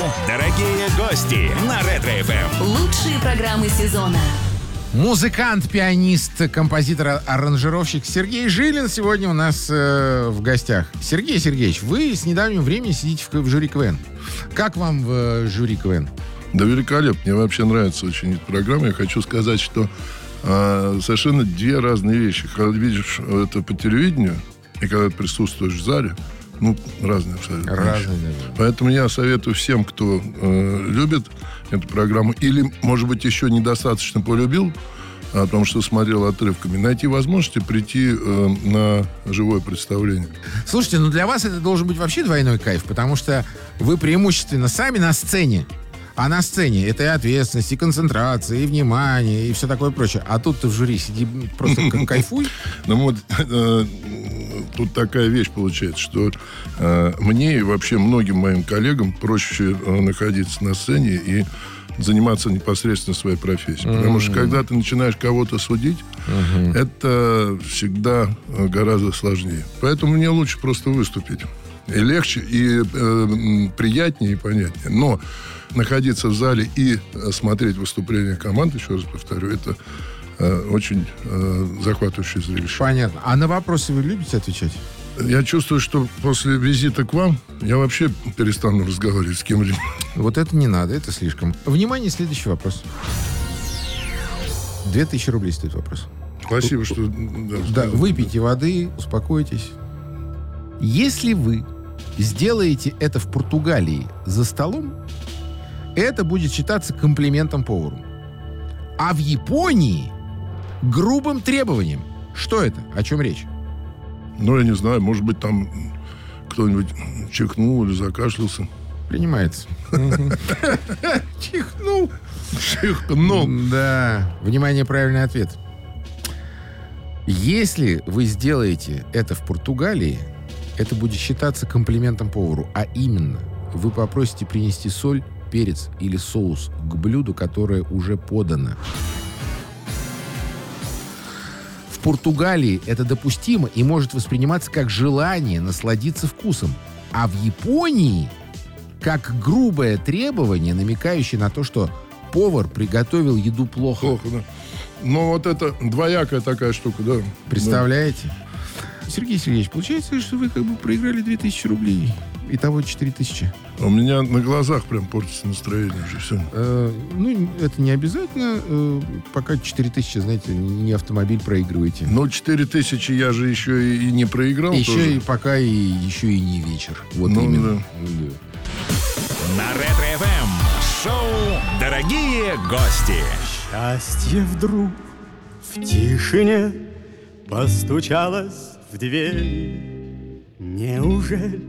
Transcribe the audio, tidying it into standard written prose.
«Дорогие гости» на Ретро-ФМ. Лучшие программы сезона. Музыкант, пианист, композитор, аранжировщик Сергей Жилин сегодня у нас в гостях. Сергей Сергеевич, вы с недавнего времени сидите в жюри КВН. Как вам в жюри КВН? Да великолепно. Мне вообще нравится очень эта программа. Я хочу сказать, что совершенно две разные вещи. Когда видишь это по телевидению, и когда присутствуешь в зале, разные абсолютно. Разные. Поэтому я советую всем, кто любит эту программу, или, может быть, еще недостаточно полюбил, потому что смотрел отрывками, найти возможность прийти на живое представление. Слушайте, для вас это должен быть вообще двойной кайф, потому что вы преимущественно сами на сцене. А на сцене это и ответственность, и концентрация, и внимание, и все такое прочее. А тут ты в жюри сиди, просто кайфуй. Тут такая вещь получается, что мне и вообще многим моим коллегам проще находиться на сцене и заниматься непосредственно своей профессией. Потому что когда ты начинаешь кого-то судить, это всегда гораздо сложнее. Поэтому мне лучше просто выступить. И легче, и приятнее, и понятнее. Но находиться в зале и смотреть выступление команд, еще раз повторю, это очень захватывающее зрелище. Понятно. А на вопросы вы любите отвечать? Я чувствую, что после визита к вам я вообще перестану разговаривать с кем-либо. Вот это не надо, это слишком. Внимание, следующий вопрос. 2000 рублей стоит вопрос. Спасибо, что... Да, выпейте воды, успокойтесь. Если вы сделаете это в Португалии за столом, это будет считаться комплиментом повару. А в Японии грубым требованием. Что это? О чем речь? Я не знаю, может быть, там кто-нибудь чихнул или закашлялся. Принимается. Чихнул. Да. Внимание, правильный ответ. Если вы сделаете это в Португалии, это будет считаться комплиментом повару. А именно, вы попросите принести соль, перец или соус к блюду, которое уже подано. В Португалии это допустимо и может восприниматься как желание насладиться вкусом. А в Японии как грубое требование, намекающее на то, что повар приготовил еду плохо. Плохо, да. Но вот это двоякая такая штука, да. Представляете? Да. Сергей Сергеевич, получается, что вы как бы проиграли 2000 рублей. Итого 4000. У меня на глазах прям портится настроение уже все. Это не обязательно. Пока 4000, знаете, не автомобиль проигрываете. 4000 я же еще и не проиграл. Еще тоже. и пока еще и не вечер. Вот именно. Да. На Ретро-ФМ шоу «Дорогие гости». Счастье вдруг в тишине постучалось в дверь. Неужели